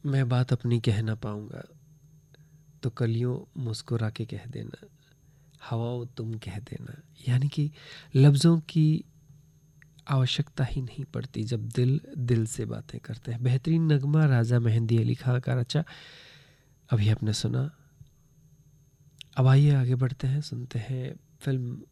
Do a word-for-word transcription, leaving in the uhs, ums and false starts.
मैं बात अपनी कह ना पाऊँगा तो कलियों मुस्कुरा के कह देना, हवाओं तुम कह देना। यानी कि लफ्ज़ों की आवश्यकता ही नहीं पड़ती जब दिल दिल से बातें करते हैं। बेहतरीन नगमा राजा मेहंदी अली खां का रचा अभी आपने सुना। अब आइए आगे बढ़ते हैं, सुनते हैं फिल्म